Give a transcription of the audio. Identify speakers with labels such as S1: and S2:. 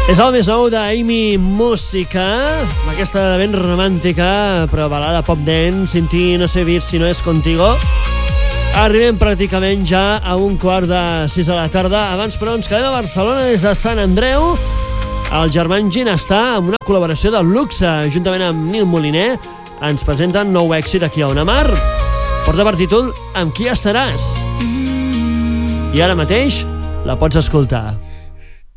S1: És el més nou d'Amy Música, amb aquesta ben romàntica, però balada pop dance, sin ti no sé vivir si no es contigo. Arribem pràcticament ja a 5:15 de la tarda. Abans, però, ens quedem a Barcelona des de Sant Andreu. El Germán Ginestà, amb una col·laboració de luxe, juntament amb Nil Moliner, ens presenten nou èxit aquí a Ona Mar. Porta per títol Amb qui estaràs? I ara mateix la pots escoltar.